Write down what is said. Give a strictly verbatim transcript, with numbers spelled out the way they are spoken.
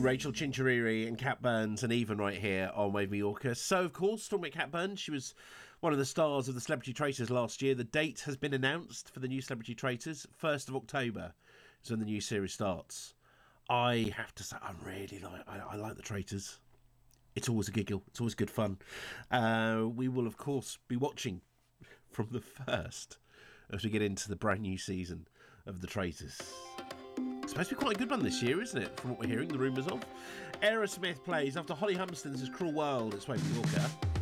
Rachel Chinchiriri and Cat Burns and Even right here on Wave Mallorca. So, of course, talking about Cat Burns, she was one of the stars of the Celebrity Traitors last year. The date has been announced for the new Celebrity Traitors. first of October is when the new series starts. I have to say, I really like I, I like the Traitors. It's always a giggle. It's always good fun. Uh, we will, of course, be watching from the first as we get into the brand new season of the Traitors. It's supposed to be quite a good one this year, isn't it? From what we're hearing, the rumours of. Aerosmith plays after Holly Humston's Cruel World. It's Wave Mallorca.